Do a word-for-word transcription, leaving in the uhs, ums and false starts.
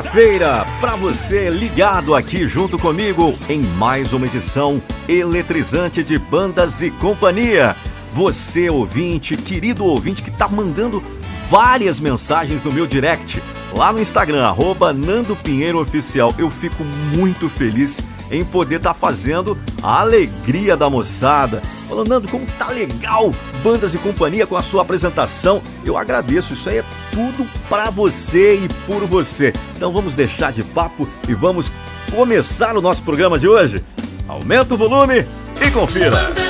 Quinta-feira, para você ligado aqui junto comigo em mais uma edição eletrizante de Bandas e Companhia. Você ouvinte, querido ouvinte que tá mandando várias mensagens no meu direct, lá no Instagram, arroba Nando Pinheiro Oficial. Eu fico muito feliz em poder estar tá fazendo a alegria da moçada. Falando, Nando, como tá legal Bandas e Companhia com a sua apresentação. Eu agradeço, isso aí é tudo pra você e por você. Então vamos deixar de papo e vamos começar o nosso programa de hoje. Aumenta o volume e confira.